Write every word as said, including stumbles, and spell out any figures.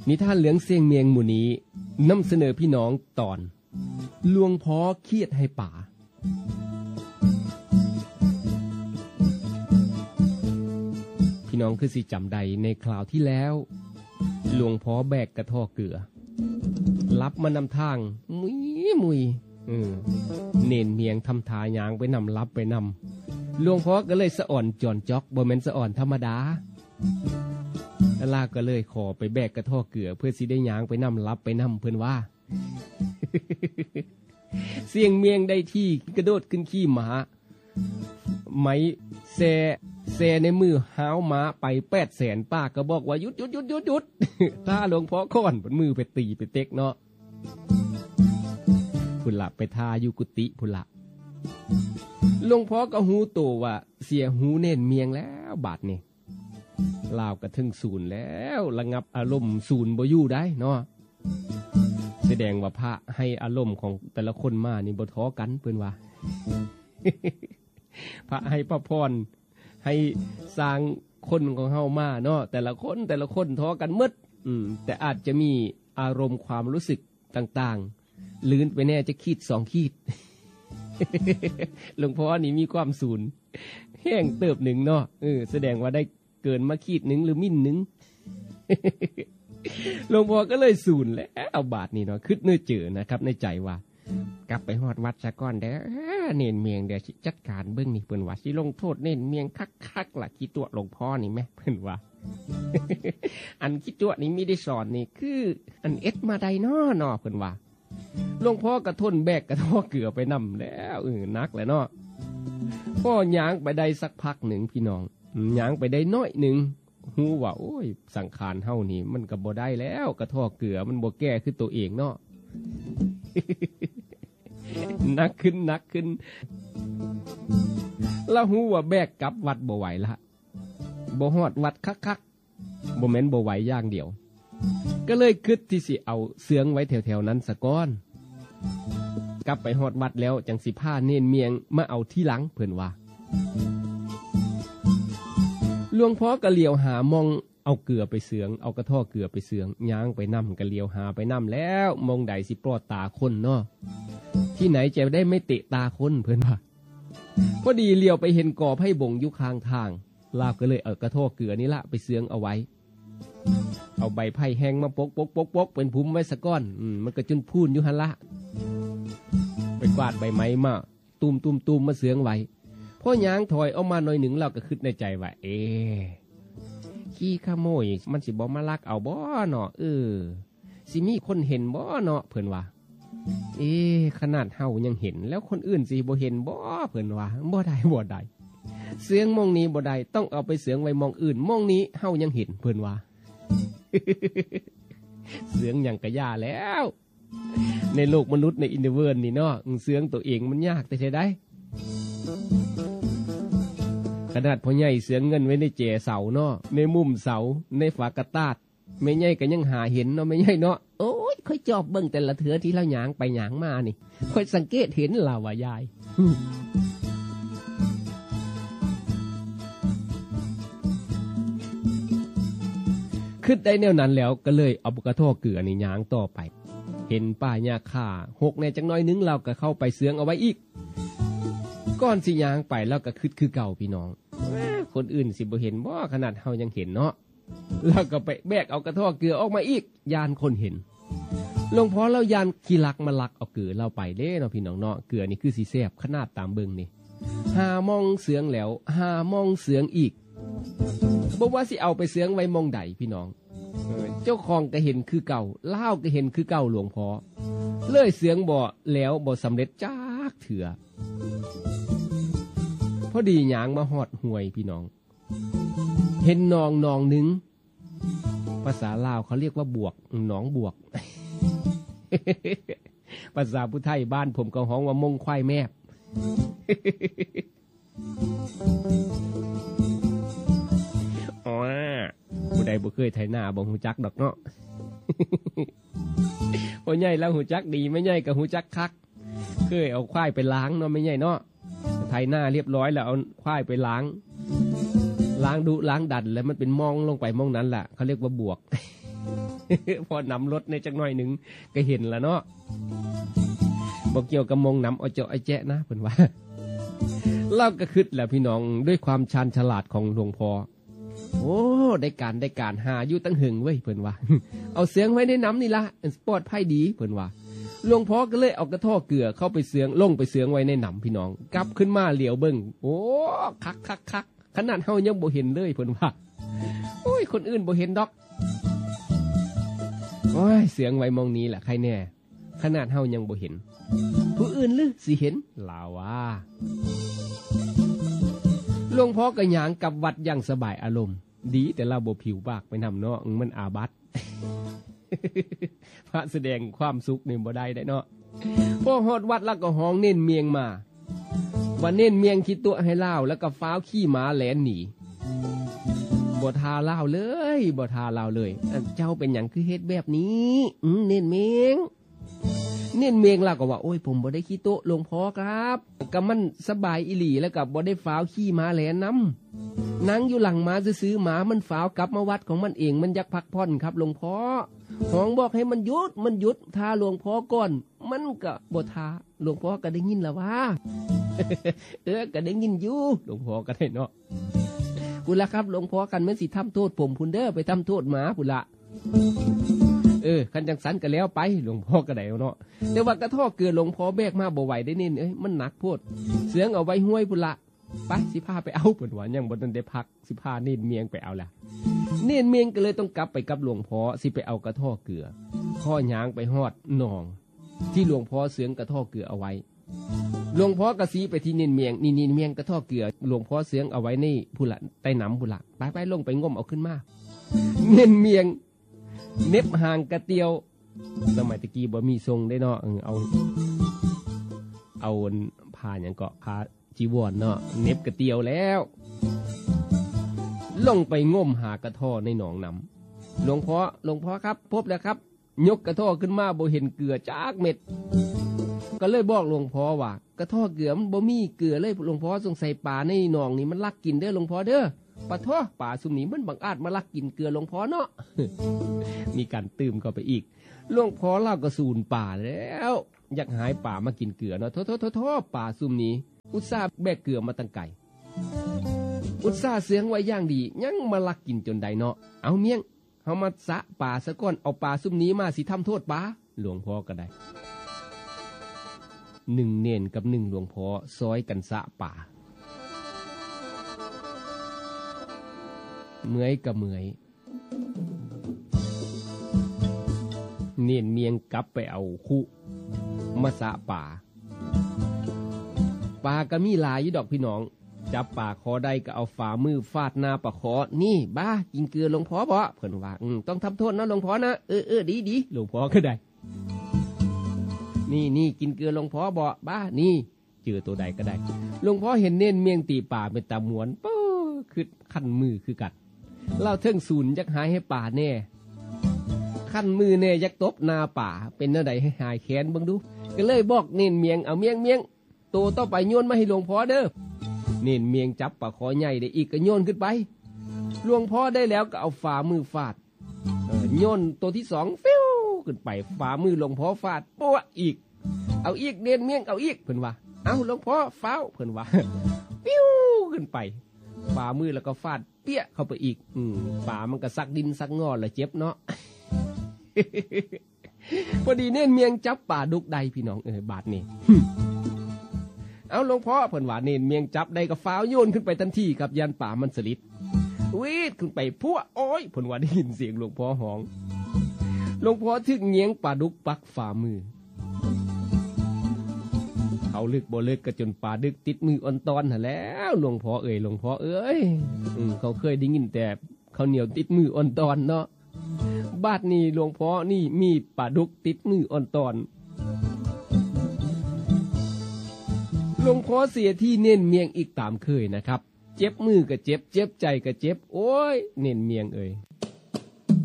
นิทานเรื่องเสียงเมียงหมู่นี้นำเสนอพี่น้องตอนหลวงพ่อเครียดให้ป่าพี่น้องคือสิจำใดในคราวที่แล้วหลวงพ่อแบกกระท่อเกลือรับมานำทางมุยมุยเออเน่นเมียงทำทายางไปนำรับไปนำหลวงพ่อก็เลยสะอ่อนจอนจอกบ่แม่นสะอ่อนธรรมดาลาก็เลยขอไปแบกกระท่อเกลือเพื่อสิได้ยางไปนำรับไปนำเพิ่นว่า เสียงเมียงได้ที่กระโดดขึ้นขี้หมาไหมแซแซในมือหาวหมาไปแปดแสนป้าก็บอกว่าหยุดหยุดหยุดหยุดหยุด ถ้าหลวงพ่อค้อนบนมือไปตีไปเต็กเนาะพุ่นละไปทาอยู่กุฏิพุ่นละหลวงพ่อก็หูโตว่าเสียหูเน่นเมียงแล้วบาดนี่ลาวกระทึงศูนย์แล้วระงับอารมณ์ศูนย์บ่อยู่ได้เนาะแสดงว่าพระให้อารมณ์ของแต่ละคนมานี่บ่ท้อกันเพิ่นว่า พระให้พระพรให้สร้างคนของเฮามาเนาะแต่ละคนแต่ละคนท้อกันหมดอืมแต่อาจจะมีอารมณ์ความรู้สึกต่างๆลื่นไปแน่จะขีดสองขีด หลวงพ่อนี่มีความศูนย์แห้งเติบหนึ่งเนาะเออแสดงว่าได้เกินมาขีดหนึ่งหรือมิ่นหนึ่ง หลวงพ่อก็เลยศูนย์แล้วบาทนี่เนาะคิดเนื้อเจอนะครับในใจว่ากลับไปฮอดวัดซะก่อนเด้อเน่นเมียงเดี๋ยวจัดการเบิ่งนี่เพิ่นว่าสิลงโทษเน่นเมียงคักๆล่ะขี้ตัวหลวงพ่อนี่แม่เพิ่นว่า อันขี้ตัวนี่มีได้สอนนี่คืออันเอ็ดมาใดน้อเนาะเพิ่นว่าหลวงพ่อก็ทนแบกกระท่อเกลือไปนำแล้วเออนักแหละเนาะพ่อย่างไปได้สักพักหนึ่งพี่น้องย่างไปได้น้อยหนึ่งฮู้ว่าโอ้ยสังขารเฮานี่มันก็บ่ได้แล้วกระท่อเกลือมันบ่แก้คือตัวเองเนาะ นักขึ้นนักขึ้นแล้วฮู้ว่าแบกกลับวัดบ่ไหวละบ่ฮอดวัดคักๆบ่แม่นบ่ไหวอย่างเดียวก็เลยคิดที่สิเอาเสืองไว้แถวๆนั้นซะก่อนกลับไปฮอดวัดแล้วจังสิพาเน้นเมียงมาเอาที่หลังเพิ่นว่าหลวงพ่อก็เลี้ยวหามองเอาเกลือไปเสืองเอากระท่อเกลือไปเสืองย่างไปนำก็เลี้ยวหาไปนำแล้วมองใดสิปลอดตาคนเนาะที่ไหนจะได้ไม่เตะตาคนเพิ่นว่าพอดีเลี้ยวไปเห็นกอไผ่บงอยู่ข้างทางลาบก็เลยเอากระท่อเกลือนี่ละไปเสืองเอาไว้เอาใบไผ่แห้งมาปกปกปกปกเป็นพุ่มไว้สักก้อนอืมมันก็จนพูนอยู่หั่นละไปกวาดใบไม้มาตุ่มตุ่มตุ่มมาเสืองไว้พอย่างถอยออกมาหน่อยหนึ่งเราก็คิดในใจว่าเอ๊ะขี้ขโมยมันสิบ่มาลักเอาบ่เนาะเออสิมีคนเห็นบ่เนาะเพิ่นว่าเอ๊ะขนาดเฮายังเห็นแล้วคนอื่นสิบ่เห็นบ่เพิ่นว่าบ่ได้บ่ได้เสียงมองนี้บ่ได้ต้องเอาไปเสียงไว้มองอื่นมองนี้เฮายังเห็นเพิ่นว่า เสียงหยังก็ย่าแล้วในโลกมนุษย์ในอินเทอร์เวิร์สนี่เนาะเสียงตัวเองมันยากแต่ใช่ได้ขนาดพ่อใหญ่เสือเงินไว้ในเจเสาเนาะในมุมเสาในฝากระตาดแม่ใหญ่ก็ยังหาเห็นเนาะแม่ใหญ่เนาะโอ้ยค่อยจอบเบิ่งแต่ละเถือที่เราหยางไปหยางมานี่ค่อยสังเกตเห็นล่ะว่ายาย ขึ้นได้แนวนั้นแล้วก็เลยเอากระท่อเกลือนี่หยางต่อไปเห็นป้าหญ้าค่าหกในจังน้อยนึงเราก็เข้าไปเสืองเอาไว้อีกก้อนสิยางไปแล้วก็คึดคือเก่าพี่น้องคนอื่นสิบ่เห็นบ่ขนาดเฮายังเห็นเนาะแล้วก็ไปแบกเอากระท่อเกลือออกมาอีกยานคนเห็นหลวงพ่อเรายานขี้ลักมาลักเอาเกลือเราไปเด้เนาะพี่น้องเนาะเกลือนี่คือสิแซ่บขนาดตามเบิ่งนี่หามองเสืองแล้วหามองเสืองอีกบ่ว่าสิเอาไปเสืองไว้มองใดพี่น้องเจ้าของก็เห็นคือเก่าเล่าก็เห็นคือเก่าหลวงพ่อเลยเสืองบ่แล้วบ่สำเร็จจักเถื่อพอดีหยางมาฮอดห้วยพี่น้องเห็นหนองหนองหนึ่งภาษาลาวเขาเรียกว่าบวกหนองบวก ภาษาผู้ไทยบ้านผมก็ฮ้องว่ามงควายแมบ อ๋อผู้ใดบ่เคยไถนาบ่ฮู้จักดอกเนาะ พ่อใหญ่แล้วฮู้จักดีไม่ใหญ่ก็ฮู้จักคักเคยเอาควายไปล้างเนาะไม่ใหญ่เนาะไถหน้าเรียบร้อยแล้วเอาควายไปล้างล้างดุล้างดันแล้วมันเป็นมองลงไปมองนั้นแหละเขาเรียกว่าบวกพอนำรถในจักหน่อยหนึ่งก็เห็นแล้วเนาะบอกเกี่ยวกับมงนำเอาเจาะไอแจ๊ะนะเพิ่นว่าเล่าก็คิดแหละพี่น้องด้วยความชาญฉลาดของหลวงพ่อโอ้ได้การได้การหาอยู่ตั้งหึงเว้ยเพิ่นว่าเอาเสียงไว้ในน้ำนี่ละปลอดภัยดีเพิ่นว่าหลวงพ่อก็เลยเอากระท่อเกลือเข้าไปเสืองลงไปเสืองไว้ในหนำพี่น้องกลับขึ้นมาเหลียวเบิ่งโอ้คักคักคักขนาดเฮายังบ่เห็นเลยเพิ่นว่าโอ้ยคนอื่นบ่เห็นดอกโอ้ยเสืองไว้มองนี้แหละใครแน่ขนาดเฮายังบ่เห็นผู้อื่นหรือสิเห็นลาว่าหลวงพ่อก็ย่างกลับวัดอย่างสบายอารมณ์ดีแต่เราบ่ผิวปากไปนำเนาะมันอาบัติ พระแสดงความสุขนี่บ่ได้ได้เนาะพอฮอดวัดแล้วก็ห้องเน้นเมียงมาว่าเน้นเมียงคิดตัวให้เล่าแล้วก็ฟ้าวขี้หมาแหลนหนีบ่ทาเล่าเลยบ่ทาเล่าเลยเจ้าเป็นหยังคือเฮ็ดแบบนี้อืเน้นเมียงเน้นเมียงล่ะก็ว่าโอ้ยผมบ่ได้ขี้โต๊ะหลวงพ่อครับก็มันสบายอีหลีแล้วก็บ่ได้ฟ้าวขี้หมาแหลนนำนั่งอยู่หลังหมาซื้อหมามันฟ้าวกลับมาวัดของมันเองมันอยากพักผ่อนครับหลวงพ่อห้องบอกให้มันหยุดมันหยุดทาหลวงพ่อก่อนมันก็บ่ทาหลวงพ่อก็ได้ยินแล้วว่า เออก็ได้ยินอยู่หลวงพ่อก็ได้เนาะพุ่นละครับหลวงพ่อกันแม่นสิทำโทษผมพุ่นเด้อไปทำโทษหมาพุ่นละเออคันจังสันก็แล้วไปหลวงพ่อก็ได้เนาะแต่ว่ากระท่อเกลือหลวงพ่อแบกมาบ่ไหวได้นี่เอ้ยมันหนักโพดเสียงเอาไว้ห้วยพุ่นละไปสิพาไปเอาเพิ่นว่ายังบ่ทันได้พักสิพาเน้นเมียงไปเอาล่ะเน้นเมียงก็เลยต้องกลับไปกับหลวงพ่อสิไปเอากระท่อเกลือข้อย่างไปฮอดหนองที่หลวงพ่อเสืองกระท่อเกลือเอาไว้หลวงพ่อกระซีไปที่เน้นเมียงนี่นี่เมียงกระท่อเกลือหลวงพ่อเสืองเอาไว้ในพุ่นละใต้น้ำพุ่นละไปไปลงไปงมเอาขึ้นมาเน้นเมียงเน็บห่างกระเตียวสมัยตะกี้บ่มีทรงได้เนาะเอาเอาผ้าหยังเกาะผ้าจีวรเนาะเน็บกระเตียวแล้วลงไปงมหากระท่อในหนองน้ำหลวงพ่อหลวงพ่อครับพบแล้วครับยกกระท่อขึ้นมาบ่เห็นเกลือจากเม็ดก็เลยบอกหลวงพ่อว่ากระท่อเกลือมันบ่มีเกลือเลยหลวงพ่อสงสัยป่าในหนองนี่มันลักกินเด้อหลวงพ่อเด้อปะท้อป่าซุมนี้มันบังอาจมาลักกินเกลือหลวงพ่อเนาะ มีการตื่มเข้าไปอีกหลวงพ่อเล่าก็สูญป่าแล้วอยากหายป่ามากินเกลือเนาะโทษๆๆป่าซุมนี้อุตส่าห์แบกเกลือมาตั้งไกลอุตส่าห์เสียงไว้อย่างดียังมาลักกินจนใดเนาะเอาเมียงเฮามาสะป่าซะก่อนเอาป่าซุมนี้มาสิทำโทษป่าหลวงพ่อก็ได้หนึ่งเนนกับหนึ่งหลวงพ่อซอยกันสะป่าเมื่อยกับเมื่อยเนียนเมียงกลับไปเอาคุมาสะป่าป่าก็มีหลายอยู่ดอกพี่น้องจับป่าคอได้ก็เอาฝ่ามือฟาดหน้าป่าคอนี่บ้ากินเกลือหลวงพ่อบ่เพิ่นว่าอืมต้องทำโทษนะหลวงพ่อนะเออเออดีดีหลวงพ่อก็ได้นี่นี่กินเกลือหลวงพ่อบ่บ้านี่เจอตัวใดก็ได้หลวงพ่อเห็นเน้นเมียงตีป่าเป็นตาหมวนป๊อคือขั้นมือคือกัดเล่าเทิงศูนย์ยักหายให้ป่าแน่ขั้นมือแน่ยักตบนาป่าเป็นเนื้อใดให้หายแขนบังดูก็เลยบอกเน้นเมียงเอาเมียงเมียงโตต่อไปโยนมาให้หลวงพ่อเด้อเน้นเมียงจับป่าคอใหญ่ได้อีกก็โยนขึ้นไปหลวงพ่อได้แล้วก็เอาฝ่ามือฟาดโยนตัวที่สองฟิวขึ้นไปฝ่ามือหลวงพ่อฟาดปั๊วอีกเอาอีกเน้นเมียงเอาอีกเพิ่นว่าเอาหลวงพ่อฟ้าวเพิ่นว่าฟิวขึ้นไปฝ่ามือแล้วก็ฟาดเปี้ยเข้าไปอีกอืมฝ่ามันก็ซักดินซักงอแล้วเจ็บเนาะ พอดีเน้นเมียงจับป่าดุกใดพี่น้องเออบาดนี่ เอาหลวงพ่อเพิ่นว่าเน้นเมียงจับใดก็ฟ้าวโยนขึ้นไปทันทีครับยันป่ามันสลิดวีดขึ้นไปพัวโอ้ยเพิ่นว่าได้ยินเสียงหลวงพ่อฮ้องหลวงพ่อถึกเงียงป่าดุกปักฝ่ามือเขาลึกบ่ลึกก็จนป่าดึกติดมืออ่อนตอนหั่นแล้วหลวงพ่อเอ่ยหลวงพ่อเอ้ยอืมเขาเคยได้ยินแต่ข้าวเหนียวติดมืออ่อนตอนเนาะบาดนี้หลวงพ่อนี่มีป่าดุกติดมืออ่อนตอนหลวงพ่อเสียที่เน้นเมียงอีกตามเคยนะครับเจ็บมือก็เจ็บเจ็บใจก็เจ็บโอ้ยเน้นเมียงเอ่ย